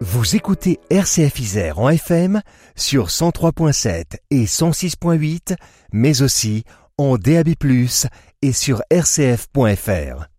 Vous écoutez RCF Isère en FM sur 103.7 et 106.8, mais aussi en DAB+, et sur rcf.fr.